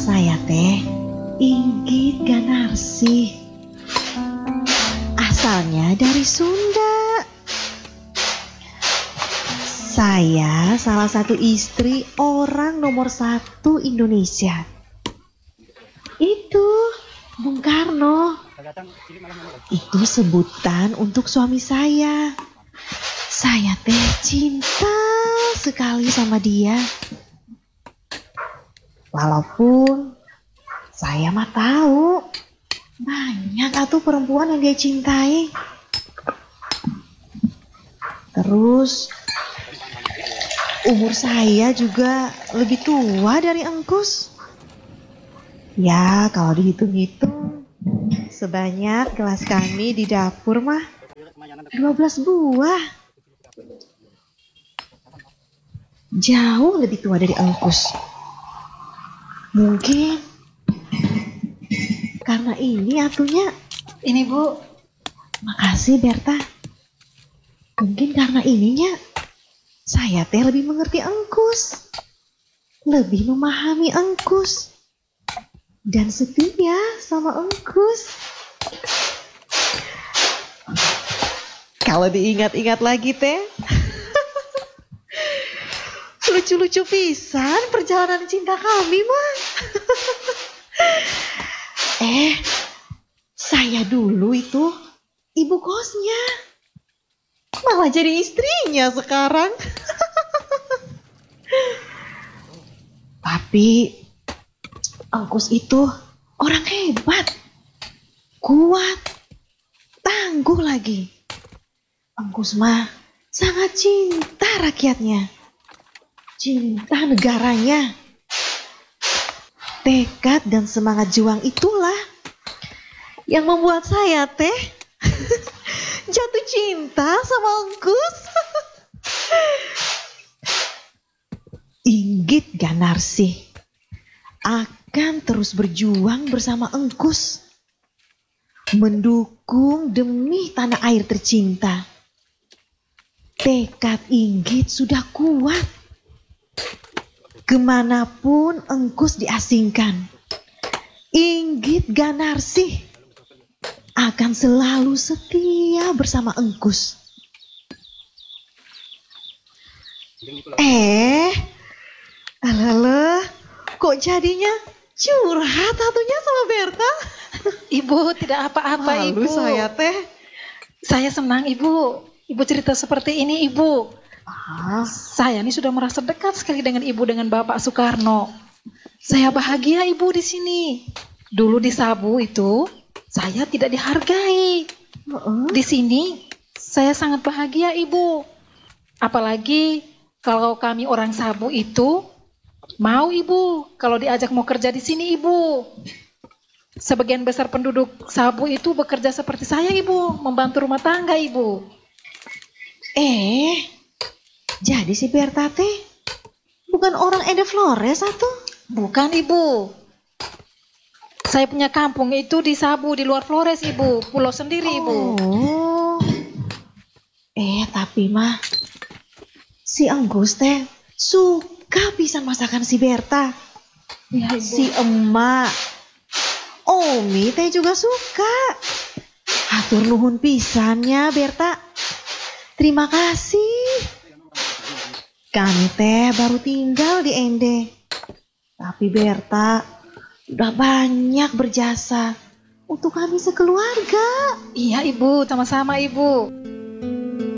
Saya teh Inggit Ganarsi. Asalnya dari Sunda. Saya salah satu istri orang nomor 1 Indonesia. Itu Bung Karno. Itu sebutan untuk suami saya. Saya teh cinta sekali sama dia. Walaupun saya mah tahu banyak atuh perempuan yang dia cintai. Terus umur saya juga lebih tua dari Engkus. Ya kalau dihitung-hitung sebanyak gelas kami di dapur mah 12 buah. Jauh lebih tua dari Engkus. Mungkin karena ini atunya. Ini Bu. Makasih Berta. Mungkin karena ininya saya teh lebih mengerti Engkus, lebih memahami Engkus, dan setia sama Engkus. Kalau diingat-ingat lagi teh lucu-lucu pisan perjalanan cinta kami mah. Saya dulu itu ibu kosnya, malah jadi istrinya sekarang. Tapi Engkus itu orang hebat, kuat, tangguh lagi. Engkus mah sangat cinta rakyatnya, cinta negaranya. Tekad dan semangat juang itulah yang membuat saya teh jatuh cinta sama Engkus. Inggit Ganarsi akan terus berjuang bersama Engkus, mendukung demi tanah air tercinta. Tekad Inggit sudah kuat. Kemanapun Engkus diasingkan, Inggit Ganarsi akan selalu setia bersama Engkus. Alah, kok jadinya curhat atunya sama Berta? Ibu tidak apa-apa. Malu Ibu. saya teh. Saya senang Ibu. Ibu cerita seperti ini Ibu. Saya ini sudah merasa dekat sekali dengan Ibu, dengan Bapak Soekarno. Saya bahagia Ibu di sini. Dulu di Sabu itu saya tidak dihargai. Di sini saya sangat bahagia Ibu. Apalagi kalau kami orang Sabu itu mau Ibu kalau diajak mau kerja di sini Ibu. Sebagian besar penduduk Sabu itu bekerja seperti saya Ibu, membantu rumah tangga Ibu. Jadi si Berta teh bukan orang Ede Flores atuh? Bukan Ibu. Saya punya kampung itu di Sabu, di luar Flores Ibu, pulau sendiri Ibu. Tapi mah si Engkus teh suka pisan masakan si Berta. Ya, Ibu. Si emak, Omi teh juga suka. Hatur nuhun pisannya Berta. Terima kasih. Kami teh baru tinggal di Ende. Tapi Berta udah banyak berjasa untuk kami sekeluarga. Iya Ibu, sama-sama Ibu.